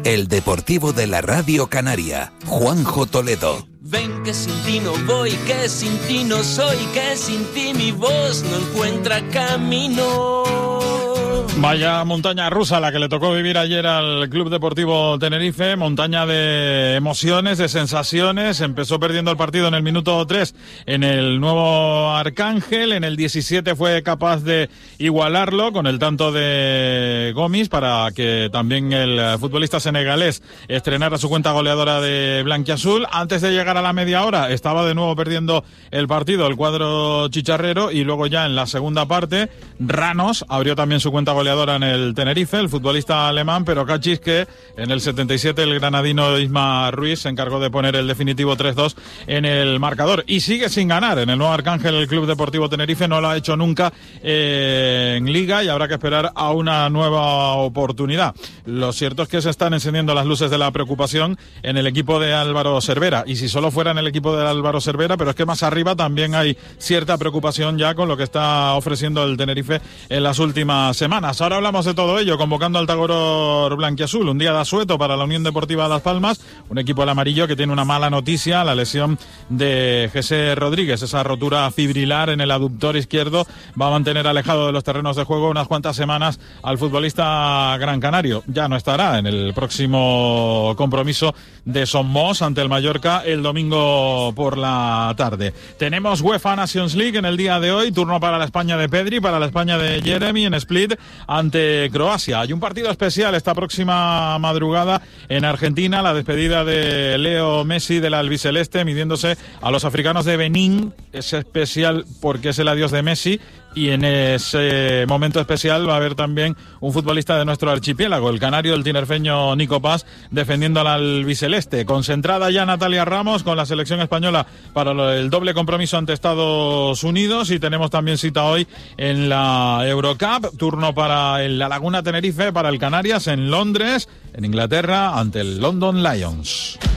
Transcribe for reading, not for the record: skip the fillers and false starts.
el deportivo de la Radio Canaria, Juanjo Toledo. Ven que sin ti no voy, que sin ti no soy, que sin ti mi voz no encuentra camino. Vaya montaña rusa la que le tocó vivir ayer al Club Deportivo Tenerife, montaña de emociones, de sensaciones. Empezó perdiendo el partido en el minuto 3 en el nuevo Arcángel, en el 17 fue capaz de igualarlo con el tanto de Gomis para que también el futbolista senegalés estrenara su cuenta goleadora de blanquiazul. Antes de llegar a la media hora estaba de nuevo perdiendo el partido el cuadro chicharrero y luego ya en la segunda parte Ranos abrió también su cuenta goleadora en el Tenerife, el futbolista alemán, pero cachis que en el 77 el granadino Isma Ruiz se encargó de poner el definitivo 3-2 en el marcador y sigue sin ganar en el nuevo Arcángel el Club Deportivo Tenerife, no lo ha hecho nunca en Liga y habrá que esperar a una nueva oportunidad. Lo cierto es que se están encendiendo las luces de la preocupación en el equipo de Álvaro Cervera y si solo fuera en el equipo de Álvaro Cervera, pero es que más arriba también hay cierta preocupación ya con lo que está ofreciendo el Tenerife en las últimas semanas. Ahora hablamos de todo ello, convocando al Tagoror blanquiazul, un día de asueto para la Unión Deportiva Las Palmas, un equipo al amarillo que tiene una mala noticia, la lesión de José Rodríguez, esa rotura fibrilar en el aductor izquierdo va a mantener alejado de los terrenos de juego unas cuantas semanas al futbolista gran canario. Ya no estará en el próximo compromiso de Somos ante el Mallorca el domingo por la tarde. Tenemos UEFA Nations League en el día de hoy, turno para la España de Pedri, para la España de Jeremy en Split ante Croacia. Hay un partido especial esta próxima madrugada en Argentina, la despedida de Leo Messi del albiceleste midiéndose a los africanos de Benín. Es especial porque es el adiós de Messi y en ese momento especial va a haber también un futbolista de nuestro archipiélago, el canario, el tinerfeño Nico Paz, defendiendo al albiceleste. Concentrada ya Natalia Ramos con la selección española para el doble compromiso ante Estados Unidos y tenemos también cita hoy en la Eurocup, turno para La Laguna Tenerife, para el Canarias en Londres, en Inglaterra, ante el London Lions.